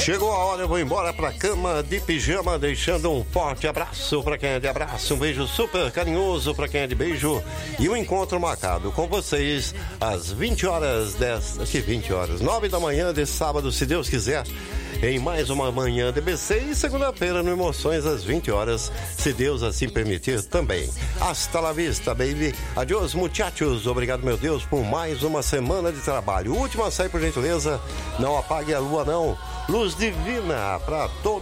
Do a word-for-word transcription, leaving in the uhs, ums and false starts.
Chegou a hora, eu vou embora pra cama de pijama, deixando um forte abraço pra quem é de abraço, um beijo super carinhoso pra quem é de beijo e um encontro marcado com vocês às vinte horas, dez, que vinte horas, nove da manhã de sábado, se Deus quiser, em mais uma manhã de B C e segunda-feira no Emoções às vinte horas, se Deus assim permitir também. Hasta la vista, baby. Adiós, muchachos. Obrigado, meu Deus, por mais uma semana de trabalho. Última a sair, por gentileza. Não apague a lua, não. Luz divina para todos.